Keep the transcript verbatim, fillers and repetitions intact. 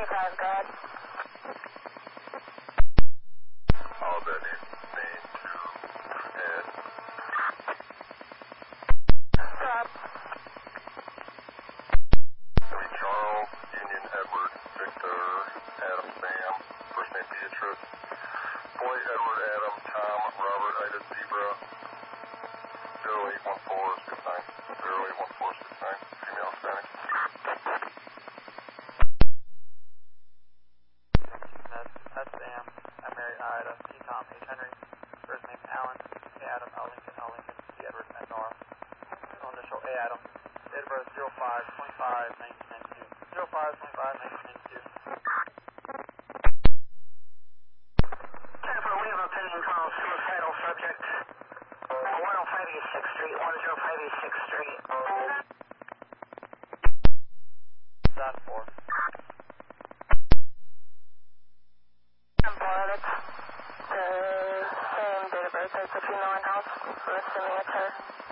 twenty-five, God. All that is main to Ed. Rob. Three Charles, Union Edward, Victor, Adam Sam, first name Beatrice, Boy Edward Adam, Tom, Robert Ida Zebra, zero eight one four six nine, zero eight one four six nine, female Hispanic. Smith, S. Sam, M. Mary Ida, T. Tom, H. Henry, first name Allen, A. Adam, L. Lincoln, L. Lincoln, C. Edward, N. Nora, middle initial A. Adam, date of birth zero five twenty-five nineteen ninety-two, zero five twenty-five nineteen ninety-two. Jennifer, we have a pending call, suicidal subject, one oh five East sixth Street, one oh five East sixth Street. Dot four. I'm bored, it's the same date of birth as the female in house, we're assuming it's her.